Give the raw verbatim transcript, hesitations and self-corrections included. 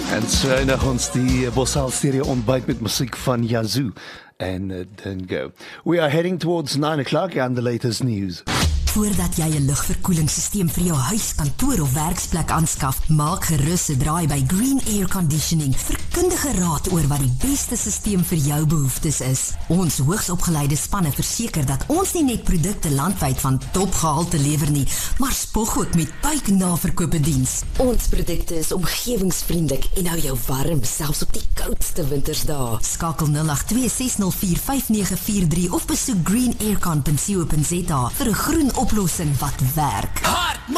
En so eindig ons die Bosal stereo ontbyt met musiek van Yazoo en uh, Dingo. We are heading towards nine o'clock and the latest news. Voordat jy 'n lugverkoelingssysteem vir jou huis, kantoor of werksplek aanskaf, maak gerus 'n draai by Green Air Conditioning vir kundige raad oor wat die beste systeem vir jou behoeftes is. Ons hoogsopgeleide spanne verseker dat ons nie net produkte landwyd van topgehalte lewer nie, maar spog ook met buiknaverkope diens. Ons produkte is omgewingsvriendelik en hou jou warm selfs op die koudste wintersdae. Skakel nul agt twee ses nul vier vyf nege vier drie of besoek green aircon punt co punt za vir 'n groen oplossing wat werk. Hard